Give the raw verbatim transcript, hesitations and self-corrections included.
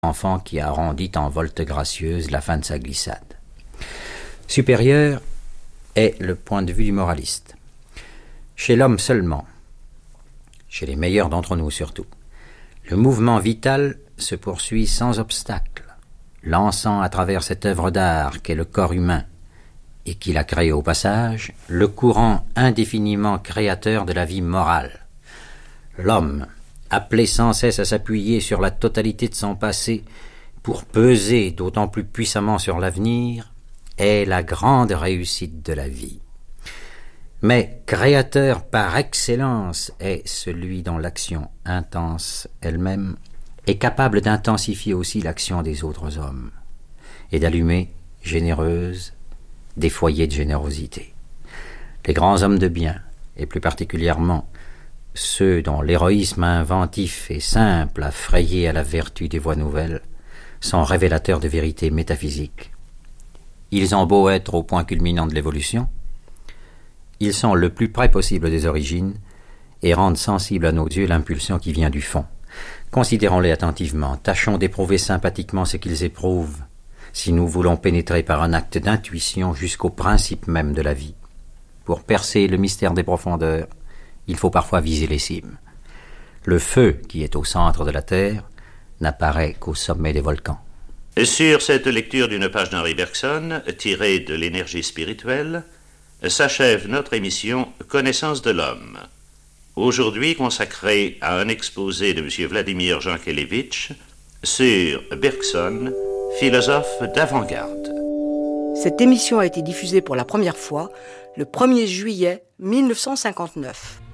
enfant qui arrondit en volte gracieuse la fin de sa glissade. Supérieur est le point de vue du moraliste. Chez l'homme seulement, chez les meilleurs d'entre nous surtout, le mouvement vital se poursuit sans obstacle, lançant à travers cette œuvre d'art qu'est le corps humain, et qu'il a créé au passage, le courant indéfiniment créateur de la vie morale. L'homme, appelé sans cesse à s'appuyer sur la totalité de son passé pour peser d'autant plus puissamment sur l'avenir, est la grande réussite de la vie. Mais créateur par excellence est celui dont l'action intense elle-même est capable d'intensifier aussi l'action des autres hommes et d'allumer, généreuse, des foyers de générosité. Les grands hommes de bien, et plus particulièrement ceux dont l'héroïsme inventif et simple a frayé à la vertu des voies nouvelles, sont révélateurs de vérités métaphysiques. Ils ont beau être au point culminant de l'évolution, ils sont le plus près possible des origines et rendent sensible à nos yeux l'impulsion qui vient du fond. Considérons-les attentivement, tâchons d'éprouver sympathiquement ce qu'ils éprouvent, si nous voulons pénétrer par un acte d'intuition jusqu'au principe même de la vie. Pour percer le mystère des profondeurs, il faut parfois viser les cimes. Le feu qui est au centre de la Terre n'apparaît qu'au sommet des volcans. Sur cette lecture d'une page d'Henri Bergson, tirée de l'énergie spirituelle, s'achève notre émission Connaissance de l'homme. Aujourd'hui consacrée à un exposé de M. Vladimir Jankélévitch sur Bergson, philosophe d'avant-garde. Cette émission a été diffusée pour la première fois le premier juillet mille neuf cent cinquante-neuf.